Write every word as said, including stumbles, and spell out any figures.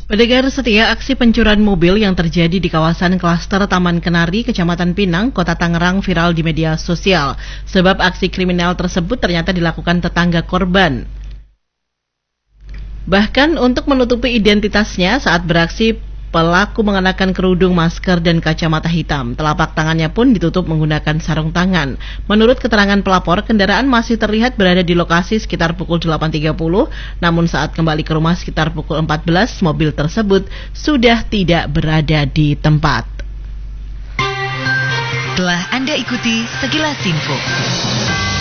Pendengar setia, aksi pencurian mobil yang terjadi di kawasan klaster Taman Kenari, Kecamatan Pinang, Kota Tangerang viral di media sosial. Sebab aksi kriminal tersebut ternyata dilakukan tetangga korban. Bahkan untuk menutupi identitasnya saat beraksi, pelaku mengenakan kerudung, masker, dan kacamata hitam. Telapak tangannya pun ditutup menggunakan sarung tangan. Menurut keterangan pelapor, kendaraan masih terlihat berada di lokasi sekitar pukul delapan tiga puluh, namun saat kembali ke rumah sekitar pukul empat belas, mobil tersebut sudah tidak berada di tempat. Telah Anda ikuti sekilas info.